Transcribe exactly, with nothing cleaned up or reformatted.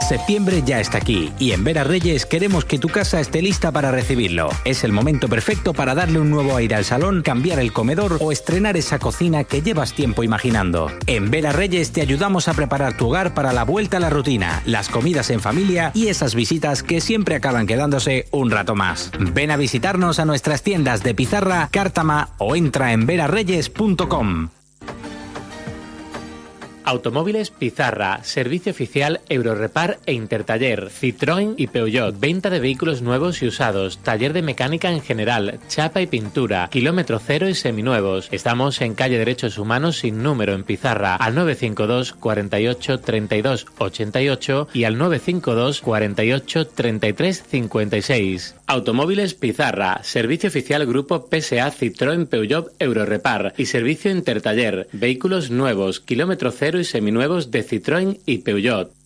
Septiembre ya está aquí y en Vera Reyes queremos que tu casa esté lista para recibirlo. Es el momento perfecto para darle un nuevo aire al salón, cambiar el comedor o estrenar esa cocina que llevas tiempo imaginando. En Vera Reyes te ayudamos a preparar tu hogar para la vuelta a la rutina, las comidas en familia y esas visitas que siempre acaban quedándose un rato más. Ven a visitarnos a nuestras tiendas de Pizarra, Cártama o entra en vera reyes punto com. Automóviles Pizarra, servicio oficial Eurorepar e Intertaller, Citroën y Peugeot, venta de vehículos nuevos y usados, taller de mecánica en general, chapa y pintura, kilómetro cero y seminuevos. Estamos en calle Derechos Humanos sin número en Pizarra, al nueve cinco dos, cuarenta y ocho, treinta y dos, ochenta y ocho y al nueve cinco dos, cuarenta y ocho, treinta y tres, cincuenta y seis. Automóviles Pizarra, servicio oficial Grupo P S A Citroën Peugeot Eurorepar y servicio Intertaller, vehículos nuevos, kilómetro cero y seminuevos de Citroën y Peugeot.